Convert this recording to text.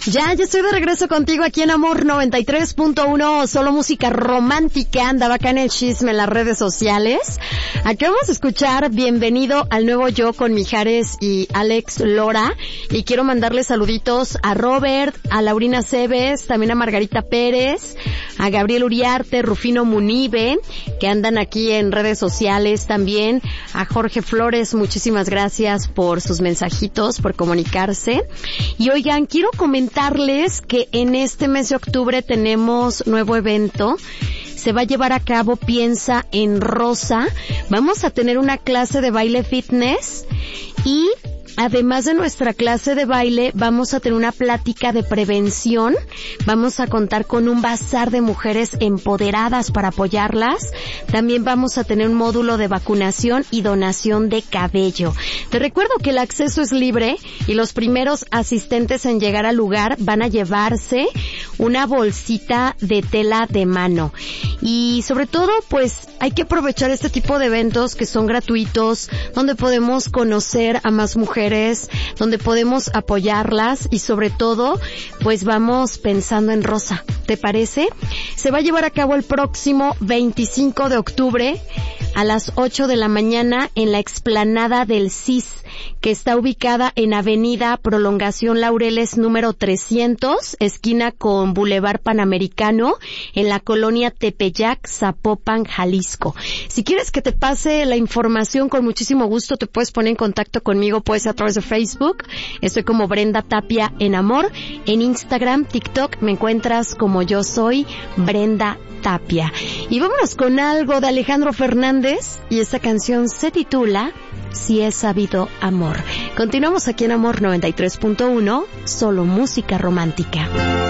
Ya estoy de regreso contigo aquí en Amor 93.1, solo música romántica, andaba acá en el chisme en las redes sociales. Aquí vamos a escuchar Bienvenido al Nuevo Yo con Mijares y Alex Lora. Y quiero mandarle saluditos a Robert, a Laurina Cebes, también a Margarita Pérez, a Gabriel Uriarte, Rufino Munive, que andan aquí en redes sociales también, a Jorge Flores, muchísimas gracias por sus mensajitos, por comunicarse. Y oigan, quiero comentarles que en este mes de octubre tenemos nuevo evento. Se va a llevar a cabo Piensa en Rosa. Vamos a tener una clase de baile fitness y además de nuestra clase de baile, vamos a tener una plática de prevención. Vamos a contar con un bazar de mujeres empoderadas para apoyarlas. También vamos a tener un módulo de vacunación y donación de cabello. Te recuerdo que el acceso es libre y los primeros asistentes en llegar al lugar van a llevarse una bolsita de tela de mano. Y sobre todo, pues, hay que aprovechar este tipo de eventos que son gratuitos, donde podemos conocer a más mujeres, donde podemos apoyarlas y sobre todo, pues vamos pensando en Rosa. ¿Te parece? Se va a llevar a cabo el próximo 25 de octubre a las 8 de la mañana en la explanada del CIS, que está ubicada en Avenida Prolongación Laureles número 300, esquina con Boulevard Panamericano, en la colonia Tepeyac, Zapopan, Jalisco. Si quieres que te pase la información, con muchísimo gusto te puedes poner en contacto conmigo, puede ser a través de Facebook. Estoy como Brenda Tapia en Amor. En Instagram, TikTok, me encuentras como Yo Soy Brenda Tapia. Y vámonos con algo de Alejandro Fernández, y esta canción se titula Si he sabido amor. Continuamos aquí en Amor 93.1, solo música romántica.